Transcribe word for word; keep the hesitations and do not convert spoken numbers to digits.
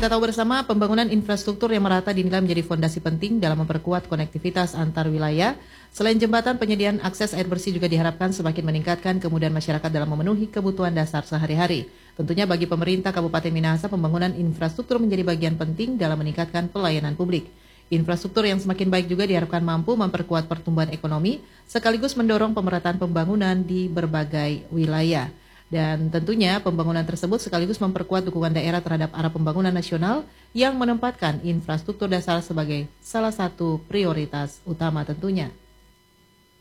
Kita tahu bersama pembangunan infrastruktur yang merata dinilai menjadi fondasi penting dalam memperkuat konektivitas antar wilayah. Selain jembatan, penyediaan akses air bersih juga diharapkan semakin meningkatkan kemudahan masyarakat dalam memenuhi kebutuhan dasar sehari-hari. Tentunya bagi pemerintah Kabupaten Minahasa, pembangunan infrastruktur menjadi bagian penting dalam meningkatkan pelayanan publik. Infrastruktur yang semakin baik juga diharapkan mampu memperkuat pertumbuhan ekonomi, sekaligus mendorong pemerataan pembangunan di berbagai wilayah. Dan tentunya pembangunan tersebut sekaligus memperkuat dukungan daerah terhadap arah pembangunan nasional yang menempatkan infrastruktur dasar sebagai salah satu prioritas utama tentunya.